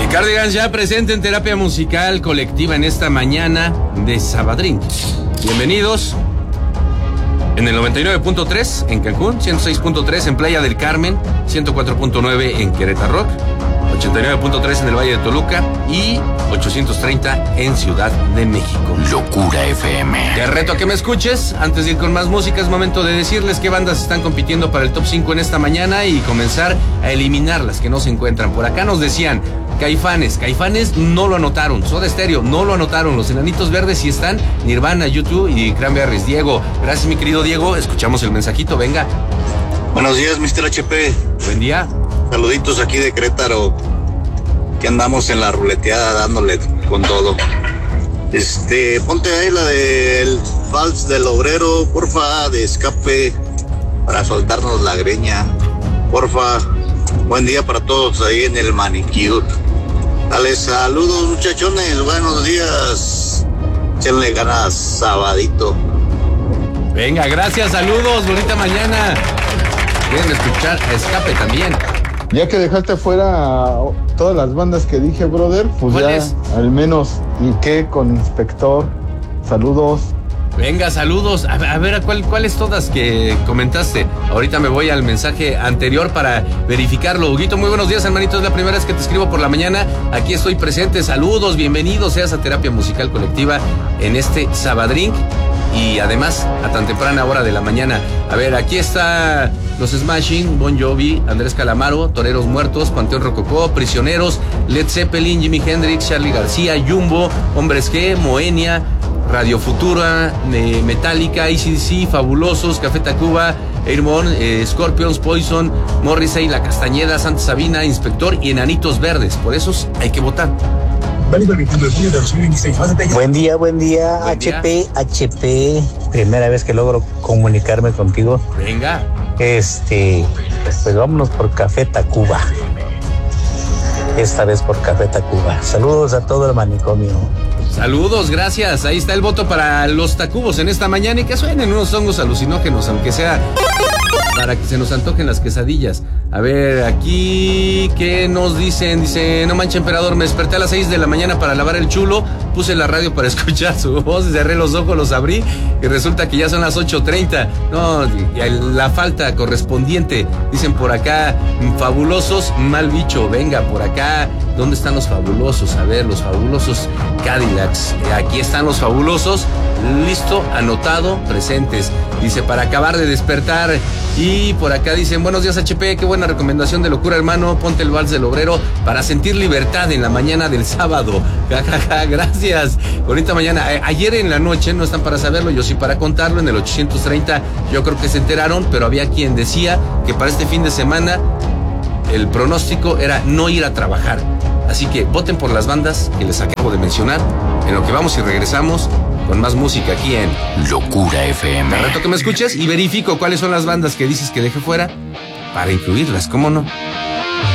Cardigans ya presente en terapia musical colectiva en esta mañana de Sabadrín. Bienvenidos en el 99.3 en Cancún, 106.3 en Playa del Carmen, 104.9 en Querétaro Rock, 89.3 en el Valle de Toluca y 830 en Ciudad de México. Locura FM. Te reto a que me escuches. Antes de ir con más música, es momento de decirles qué bandas están compitiendo para el top 5 en esta mañana y comenzar a eliminar las que no se encuentran. Por acá nos decían Caifanes no lo anotaron. Soda Stereo no lo anotaron. Los Enanitos Verdes sí están. Nirvana, YouTube y Cranberries. Diego, gracias mi querido Diego. Escuchamos el mensajito, venga. Buenos días, Mr. HP. Buen día. Saluditos aquí de Querétaro. Que andamos en la ruleteada dándole con todo. Ponte ahí la del Vals del Obrero, porfa, de Escape, para soltarnos la greña. Porfa. Buen día para todos ahí en el manicure. Dale saludos, muchachones, buenos días. Échenle ganas, sabadito. Venga, gracias, saludos, bonita mañana. Quieren escuchar a Escape también. Ya que dejaste fuera todas las bandas que dije, brother, pues ya es? Al menos Ike con Inspector. Saludos. Venga, saludos. A ver, ¿cuáles todas que comentaste? Ahorita me voy al mensaje anterior para verificarlo. Huguito, muy buenos días, hermanito. Es la primera vez que te escribo por la mañana. Aquí estoy presente. Saludos, bienvenidos seas a terapia musical colectiva en este Sabadrín. Y además, a tan temprana hora de la mañana. A ver, aquí está los Smashing, Bon Jovi, Andrés Calamaro, Toreros Muertos, Panteón Rococó, Prisioneros, Led Zeppelin, Jimi Hendrix, Charly García, Jumbo, Hombres G, Moenia, Radio Futura, Metallica, AC/DC, Fabulosos, Café Tacuba, Airborne, Scorpions, Poison, Morrissey, La Castañeda, Santa Sabina, Inspector y Enanitos Verdes. Por esos hay que votar. Buen día, HP. Primera vez que logro comunicarme contigo. Venga. Pues vámonos por Café Tacuba. Esta vez por Café Tacuba. Saludos a todo el manicomio. Saludos, gracias. Ahí está el voto para los Tacubos en esta mañana y que suenen unos hongos alucinógenos, aunque sea para que se nos antojen las quesadillas. A ver, aquí, ¿qué nos dicen? Dice, no mancha, emperador, me desperté a las 6 de la mañana para lavar el chulo, puse la radio para escuchar su voz, cerré los ojos, los abrí y resulta que ya son las 8:30. No, la falta correspondiente. Dicen por acá, fabulosos, mal bicho. Venga, por acá, ¿dónde están los fabulosos? A ver, los fabulosos Cadillacs. Aquí están los fabulosos, listo, anotado, presentes. Dice, para acabar de despertar. Y por acá dicen, buenos días HP, qué buena recomendación de locura, hermano, ponte el Vals del Obrero para sentir libertad en la mañana del sábado. Jajaja, gracias. Bonita mañana. Ayer en la noche, no están para saberlo, yo sí para contarlo, en el 830 yo creo que se enteraron, pero había quien decía que para este fin de semana el pronóstico era no ir a trabajar. Así que voten por las bandas que les acabo de mencionar, en lo que vamos y regresamos con más música aquí en Locura FM. Te reto que me escuches y verifico cuáles son las bandas que dices que deje fuera para incluirlas, ¿cómo no?